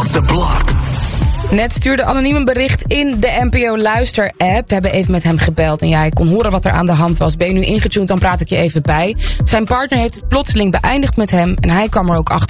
the block. Net stuurde anoniem een bericht in de NPO Luister-app. We hebben even met hem gebeld en ja, ik kon horen wat er aan de hand was. Ben je nu ingetuned, dan praat ik je even bij. Zijn partner heeft het plotseling beëindigd met hem en hij kwam er ook achter